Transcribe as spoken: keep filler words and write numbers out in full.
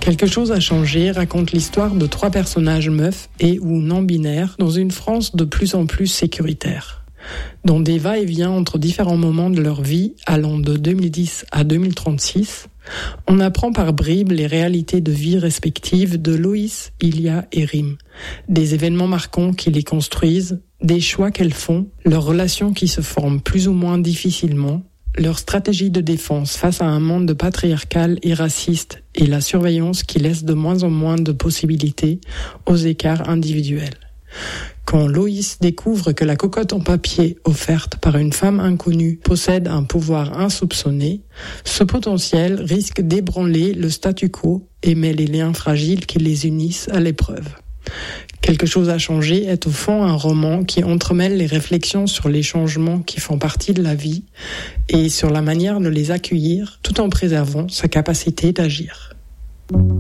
Quelque chose a changé raconte l'histoire de trois personnages meufs et ou non-binaires dans une France de plus en plus sécuritaire. Dans des va-et-vient entre différents moments de leur vie, allant de deux mille dix à deux mille trente-six, on apprend par bribes les réalités de vie respectives de Loïs, Ilia et Rim, des événements marquants qui les construisent, des choix qu'elles font, leurs relations qui se forment plus ou moins difficilement, leur stratégie de défense face à un monde patriarcal et raciste et la surveillance qui laisse de moins en moins de possibilités aux écarts individuels. Quand Loïs découvre que la cocotte en papier offerte par une femme inconnue possède un pouvoir insoupçonné, ce potentiel risque d'ébranler le statu quo et met les liens fragiles qui les unissent à l'épreuve. Quelque chose a changé est au fond un roman qui entremêle les réflexions sur les changements qui font partie de la vie et sur la manière de les accueillir tout en préservant sa capacité d'agir.